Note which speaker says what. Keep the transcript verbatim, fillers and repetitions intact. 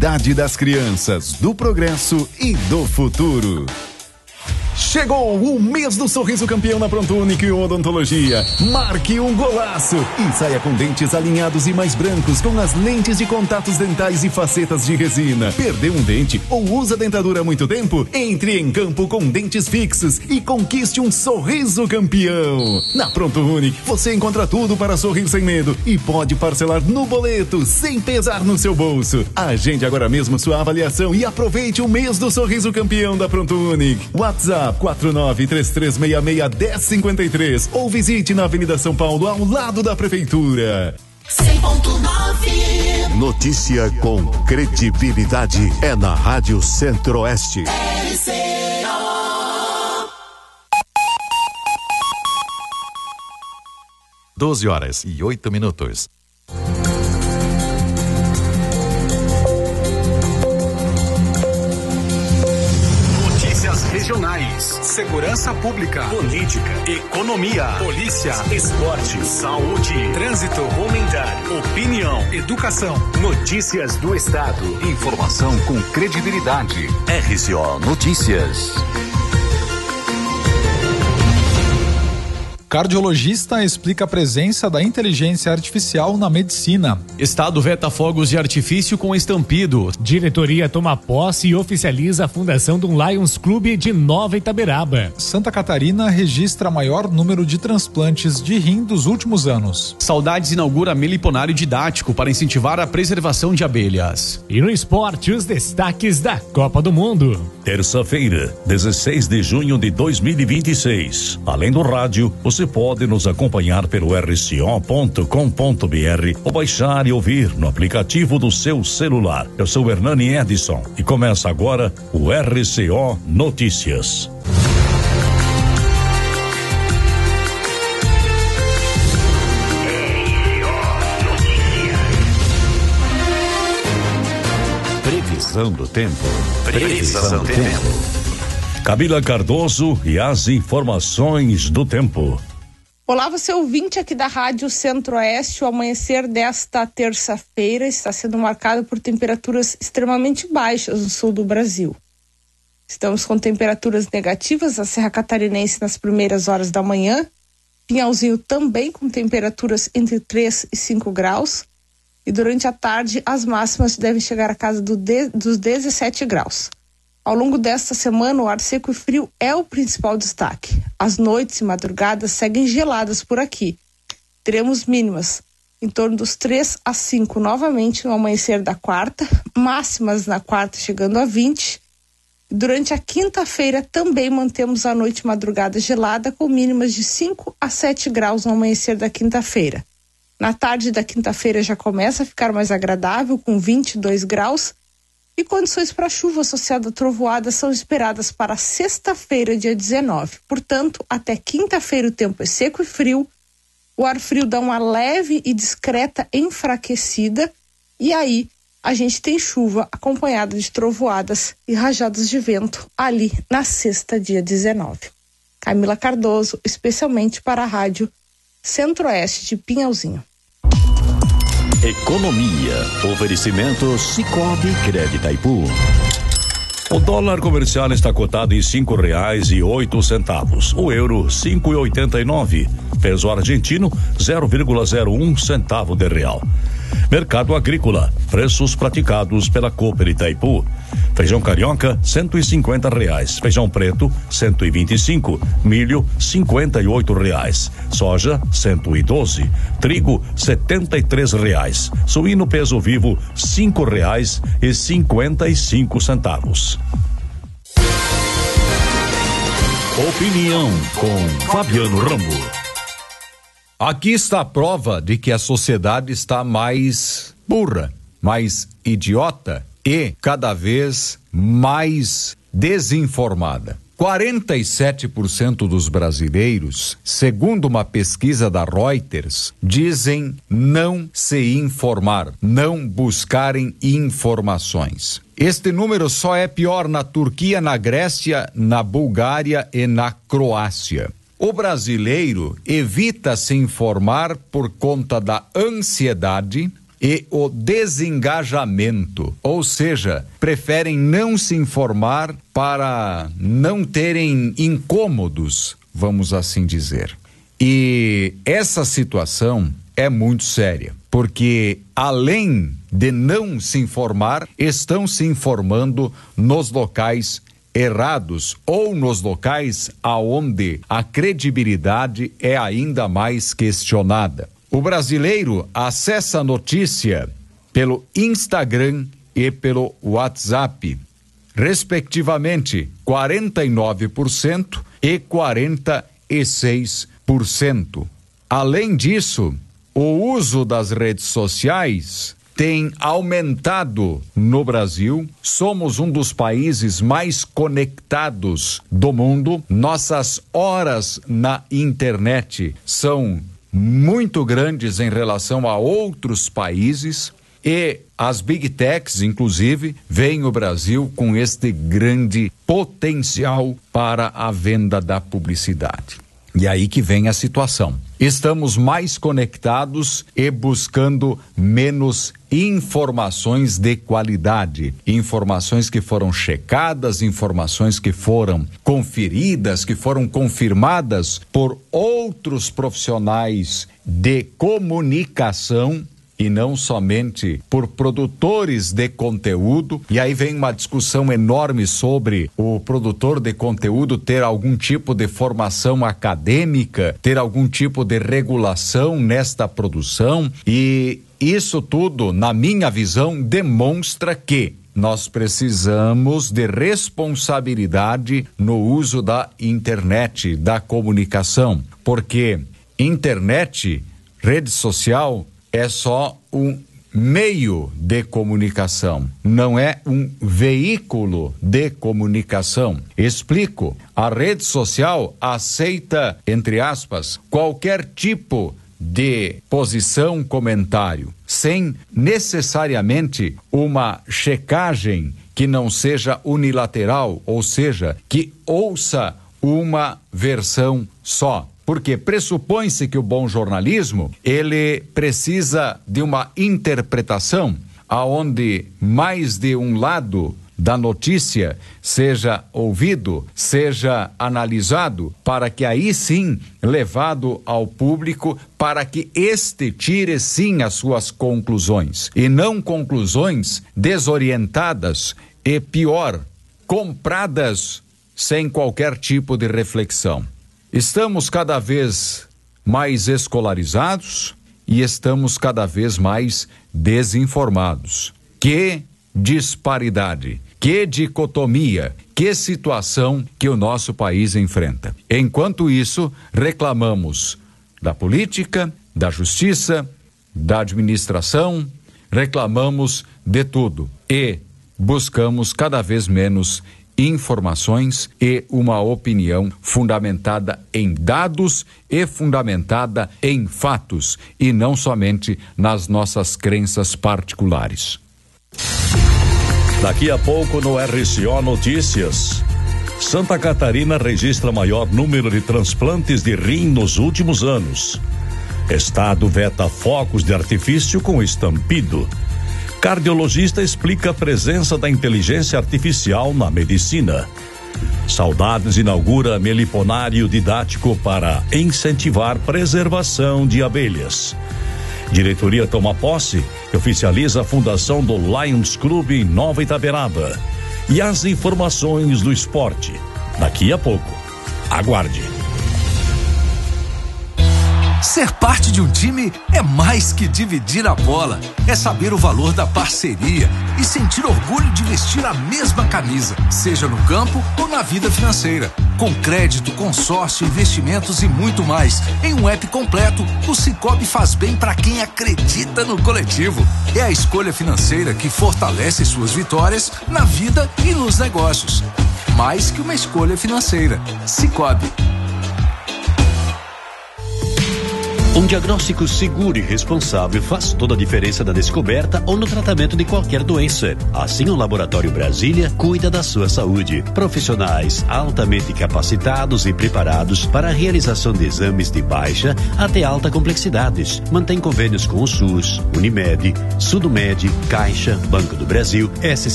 Speaker 1: Idade das crianças, do progresso e do futuro. Chegou o mês do sorriso campeão na Pronto Único e Odontologia. Marque um golaço e saia com dentes alinhados e mais brancos com as lentes de contatos dentais e facetas de resina. Perdeu um dente ou usa dentadura há muito tempo? Entre em campo com dentes fixos e conquiste um sorriso campeão. Na Pronto Único você encontra tudo para sorrir sem medo e pode parcelar no boleto sem pesar no seu bolso. Agende agora mesmo sua avaliação e aproveite o mês do sorriso campeão da Pronto Único. WhatsApp quatro nove três três seis seis um zero cinco três ou visite na Avenida São Paulo ao lado da Prefeitura.
Speaker 2: cem ponto nove
Speaker 3: Notícia com credibilidade é na Rádio Centro-Oeste.
Speaker 4: doze horas e oito minutos.
Speaker 5: Regionais, segurança pública, política, economia, polícia, esporte, saúde, trânsito, comentário, opinião, educação, notícias do estado, informação com credibilidade. R C O Notícias.
Speaker 6: Cardiologista explica a presença da inteligência artificial na medicina.
Speaker 7: Estado veta fogos de artifício com estampido.
Speaker 8: Diretoria toma posse e oficializa a fundação do Lions Clube de Nova Itaberaba.
Speaker 6: Santa Catarina registra maior número de transplantes de rim dos últimos anos.
Speaker 7: Saudades inaugura meliponário didático para incentivar a preservação de abelhas.
Speaker 8: E no esporte, os destaques da Copa do Mundo.
Speaker 9: Terça-feira, dezesseis de junho de dois mil e vinte e seis. Além do rádio, você Você pode nos acompanhar pelo r c o ponto com ponto b r ou baixar e ouvir no aplicativo do seu celular. Eu sou Hernani Edson e começa agora o R C O Notícias.
Speaker 4: Previsão do tempo.
Speaker 9: Previsão do tempo. Camila Cardoso e as informações do tempo.
Speaker 10: Olá, você ouvinte aqui da Rádio Centro-Oeste. O amanhecer desta terça-feira está sendo marcado por temperaturas extremamente baixas no sul do Brasil. Estamos com temperaturas negativas na Serra Catarinense nas primeiras horas da manhã, Pinhalzinho também com temperaturas entre três e cinco graus, e durante a tarde as máximas devem chegar à casa do de, dos dezessete graus. Ao longo desta semana, o ar seco e frio é o principal destaque. As noites e madrugadas seguem geladas por aqui. Teremos mínimas em torno dos três a cinco novamente no amanhecer da quarta, máximas na quarta chegando a vinte. Durante a quinta-feira também mantemos a noite e madrugada gelada com mínimas de cinco a sete graus no amanhecer da quinta-feira. Na tarde da quinta-feira já começa a ficar mais agradável com vinte e dois graus. E condições para chuva associada a trovoadas são esperadas para sexta-feira, dia dezenove. Portanto, até quinta-feira o tempo é seco e frio, o ar frio dá uma leve e discreta enfraquecida, e aí a gente tem chuva acompanhada de trovoadas e rajadas de vento ali na sexta, dia dezenove. Camila Cardoso, especialmente para a Rádio Centro-Oeste de Pinhalzinho.
Speaker 9: Economia. Oferecimento Cicobi Crédito Itaipu. O dólar comercial está cotado em cinco reais e oito centavos. O euro cinco e oitenta e nove. Peso argentino zero vírgula zero um centavo de real. Mercado agrícola. Preços praticados pela Cooper Itaipu. Feijão carioca cento e cinquenta reais. Feijão preto cento e vinte e cinco. Milho cinquenta e oito reais. Soja cento e doze. Trigo setenta e três reais. Suíno peso vivo cinco reais e cinquenta e cinco centavos. Opinião com Fabiano Rambo.
Speaker 11: Aqui está a prova de que a sociedade está mais burra, mais idiota e cada vez mais desinformada. quarenta e sete por cento dos brasileiros, segundo uma pesquisa da Reuters, dizem não se informar, não buscarem informações. Este número só é pior na Turquia, na Grécia, na Bulgária e na Croácia. O brasileiro evita se informar por conta da ansiedade, e o desengajamento, ou seja, preferem não se informar para não terem incômodos, vamos assim dizer. E essa situação é muito séria, porque além de não se informar, estão se informando nos locais errados ou nos locais aonde a credibilidade é ainda mais questionada. O brasileiro acessa a notícia pelo Instagram e pelo WhatsApp, respectivamente quarenta e nove por cento e quarenta e seis por cento. Além disso, o uso das redes sociais tem aumentado no Brasil. Somos um dos países mais conectados do mundo. Nossas horas na internet são muito grandes em relação a outros países. E as Big Techs, inclusive, veem o Brasil com este grande potencial para a venda da publicidade. E aí que vem a situação. Estamos mais conectados e buscando menos informações de qualidade. Informações que foram checadas, informações que foram conferidas, que foram confirmadas por outros profissionais de comunicação e não somente por produtores de conteúdo. E aí vem uma discussão enorme sobre o produtor de conteúdo ter algum tipo de formação acadêmica, ter algum tipo de regulação nesta produção, e isso tudo, na minha visão, demonstra que nós precisamos de responsabilidade no uso da internet, da comunicação, porque internet, rede social, é só um meio de comunicação, não é um veículo de comunicação. Explico. A rede social aceita, entre aspas, qualquer tipo de posição, comentário, sem necessariamente uma checagem que não seja unilateral, ou seja, que ouça uma versão só. Porque pressupõe-se que o bom jornalismo, ele precisa de uma interpretação aonde mais de um lado da notícia seja ouvido, seja analisado, para que aí sim levado ao público, para que este tire sim as suas conclusões, e não conclusões desorientadas e pior, compradas sem qualquer tipo de reflexão. Estamos cada vez mais escolarizados e estamos cada vez mais desinformados. Que disparidade, que dicotomia, que situação que o nosso país enfrenta. Enquanto isso, reclamamos da política, da justiça, da administração, reclamamos de tudo e buscamos cada vez menos informações e uma opinião fundamentada em dados e fundamentada em fatos e não somente nas nossas crenças particulares.
Speaker 9: Daqui a pouco no R C O Notícias. Santa Catarina registra maior número de transplantes de rim nos últimos anos. Estado veta focos de artifício com estampido. Cardiologista explica a presença da inteligência artificial na medicina. Saudades inaugura meliponário didático para incentivar preservação de abelhas. Diretoria toma posse e oficializa a fundação do Lions Clube em Nova Itaberaba. E as informações do esporte. Daqui a pouco. Aguarde.
Speaker 12: Ser parte de um time é mais que dividir a bola. É saber o valor da parceria e sentir orgulho de vestir a mesma camisa, seja no campo ou na vida financeira. Com crédito, consórcio, investimentos e muito mais. Em um app completo, o Sicoob faz bem para quem acredita no coletivo. É a escolha financeira que fortalece suas vitórias na vida e nos negócios. Mais que uma escolha financeira. Sicoob.
Speaker 13: Um diagnóstico seguro e responsável faz toda a diferença na descoberta ou no tratamento de qualquer doença. Assim, o Laboratório Brasília cuida da sua saúde. Profissionais altamente capacitados e preparados para a realização de exames de baixa até alta complexidades. Mantém convênios com o SUS, Unimed, Sudomed, Caixa, Banco do Brasil, S